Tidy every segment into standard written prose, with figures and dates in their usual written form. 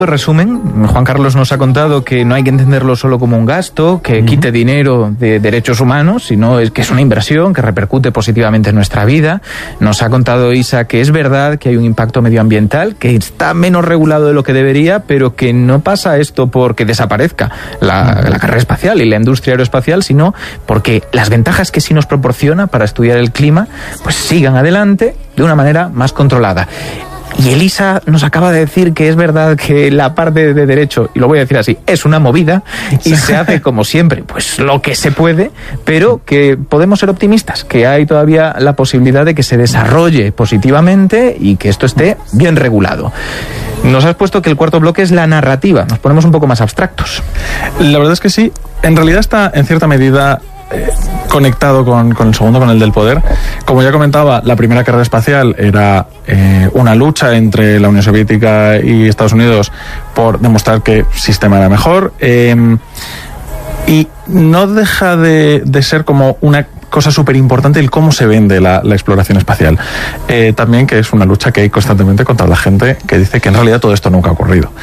En resumen, Juan Carlos nos ha contado que no hay que entenderlo solo como un gasto, que quite dinero de derechos humanos, sino que es una inversión que repercute positivamente en nuestra vida. Nos ha contado Isa que es verdad que hay un impacto medioambiental, que está menos regulado de lo que debería, pero que no pasa esto porque desaparezca la carrera espacial y la industria aeroespacial, sino porque las ventajas que sí nos proporciona para estudiar el clima, pues sigan adelante de una manera más controlada. Y Elisa nos acaba de decir que es verdad que la parte de derecho, y lo voy a decir así, es una movida y se hace como siempre, pues lo que se puede, pero que podemos ser optimistas, que hay todavía la posibilidad de que se desarrolle positivamente y que esto esté bien regulado. Nos has puesto que el cuarto bloque es la narrativa, nos ponemos un poco más abstractos. La verdad es que sí, en realidad está en cierta medida conectado con el segundo, con el del poder. Como ya comentaba, la primera carrera espacial era una lucha entre la Unión Soviética y Estados Unidos por demostrar que el sistema era mejor, y no deja de ser como una cosa súper importante el cómo se vende la exploración espacial. También que es una lucha que hay constantemente contra la gente que dice que en realidad todo esto nunca ha ocurrido.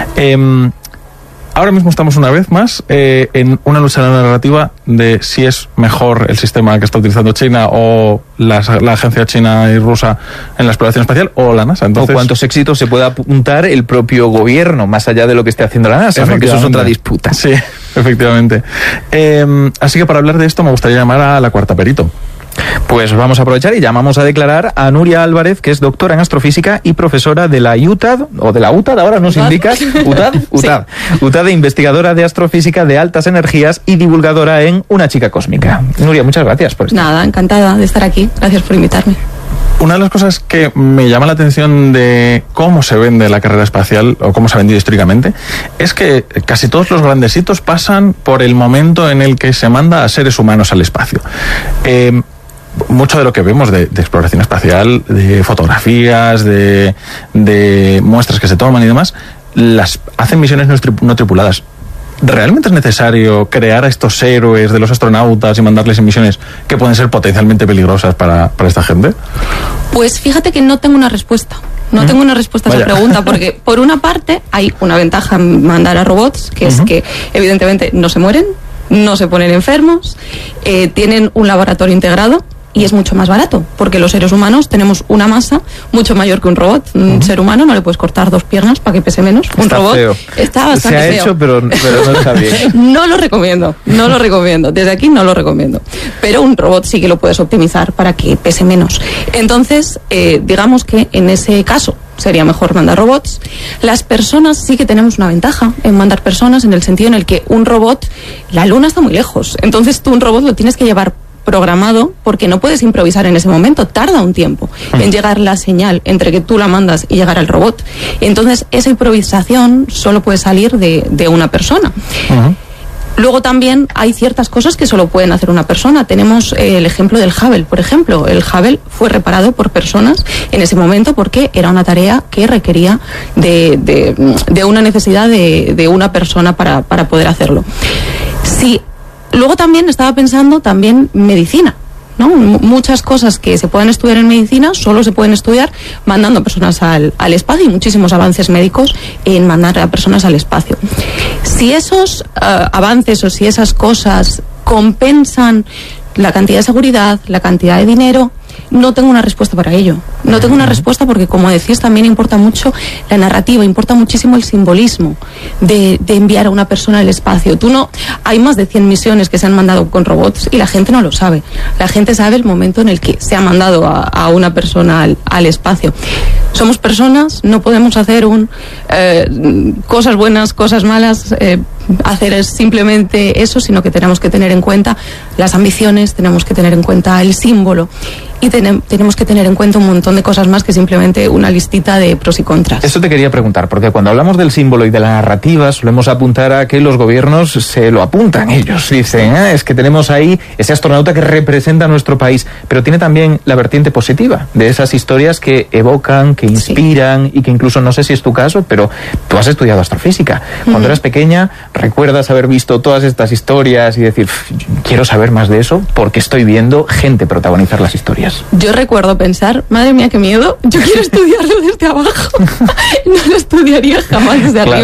Ahora mismo estamos una vez más en una lucha narrativa de si es mejor el sistema que está utilizando China o la agencia china y rusa en la exploración espacial o la NASA. Entonces, o cuántos éxitos se puede apuntar el propio gobierno, más allá de lo que esté haciendo la NASA, porque eso es otra disputa. Sí, efectivamente. Así que para hablar de esto me gustaría llamar a la cuarta perito. Pues vamos a aprovechar y llamamos a declarar a Nuria Álvarez, que es doctora en astrofísica y profesora de la UTAD, o de la UTAD, ahora nos indicas, UTAD, UTAD, investigadora de astrofísica de altas energías y divulgadora en Una chica cósmica. Nuria, muchas gracias por esto. Nada, encantada de estar aquí, gracias por invitarme. Una de las cosas que me llama la atención de cómo se vende la carrera espacial, o cómo se ha vendido históricamente, es que casi todos los grandes hitos pasan por el momento en el que se manda a seres humanos al espacio. Mucho de lo que vemos de exploración espacial, de fotografías, de muestras que se toman y demás, las hacen misiones no tripuladas. ¿Realmente es necesario crear a estos héroes de los astronautas y mandarles en misiones que pueden ser potencialmente peligrosas para esta gente? Pues fíjate que no tengo una respuesta. No tengo una respuesta a esa pregunta, porque por una parte hay una ventaja en mandar a robots, que es que evidentemente no se mueren, no se ponen enfermos, tienen un laboratorio integrado, y es mucho más barato, porque los seres humanos tenemos una masa mucho mayor que un robot. Un ser humano no le puedes cortar 2 piernas para que pese menos. Un está robot feo. Está bastante feo. Se ha hecho, pero no está bien. No lo recomiendo. Desde aquí no lo recomiendo. Pero un robot sí que lo puedes optimizar para que pese menos. Entonces, digamos que en ese caso sería mejor mandar robots. Las personas sí que tenemos una ventaja en mandar personas, en el sentido en el que un robot, la luna está muy lejos. Entonces tú un robot lo tienes que llevar programado, porque no puedes improvisar en ese momento, tarda un tiempo en llegar la señal entre que tú la mandas y llegar al robot. Entonces esa improvisación solo puede salir de una persona. Luego también hay ciertas cosas que solo pueden hacer una persona. Tenemos el ejemplo del Hubble, por ejemplo. El Hubble fue reparado por personas en ese momento porque era una tarea que requería de una necesidad de una persona para poder hacerlo. Sí. Luego también estaba pensando medicina, ¿no? Muchas cosas que se pueden estudiar en medicina solo se pueden estudiar mandando personas al espacio, y muchísimos avances médicos en mandar a personas al espacio. Si esos avances o si esas cosas compensan la cantidad de seguridad, la cantidad de dinero, no tengo una respuesta para ello. No tengo una respuesta porque, como decías, también importa mucho la narrativa, importa muchísimo el simbolismo de enviar a una persona al espacio. Hay más de 100 misiones que se han mandado con robots y la gente no lo sabe. La gente sabe el momento en el que se ha mandado a una persona al espacio. Somos personas, no podemos hacer cosas buenas, cosas malas, hacer simplemente eso, sino que tenemos que tener en cuenta las ambiciones, tenemos que tener en cuenta el símbolo y tenemos que tener en cuenta un montón de cosas más que simplemente una listita de pros y contras. Eso te quería preguntar, porque cuando hablamos del símbolo y de la narrativa, narrativa solemos apuntar a que los gobiernos se lo apuntan ellos. Dicen, es que tenemos ahí ese astronauta que representa a nuestro país, pero tiene también la vertiente positiva de esas historias que evocan, que inspiran y que incluso, no sé si es tu caso, pero tú has estudiado astrofísica. Cuando eras pequeña, ¿recuerdas haber visto todas estas historias y decir, quiero saber más de eso porque estoy viendo gente protagonizar las historias? Yo recuerdo pensar, madre mía, qué miedo, yo quiero estudiarlo desde abajo. No lo estudiaría jamás desde arriba.